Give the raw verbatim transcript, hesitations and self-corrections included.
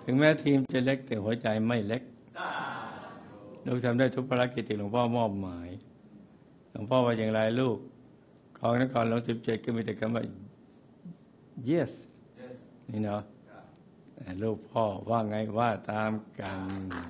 ถึงแม้ทีมจะเล็กแต่หัวใจไม่เล็กลูกทำได้ทุกภารกิจที่หลวงพ่อมอบหมายหลวงพ่อว่าอย่างไรลูกของนครหลวงสิบเจ็ดก็มีแต่คำว่า yes นี่เนาะลูกพ่อว่าไงว่าตามกัน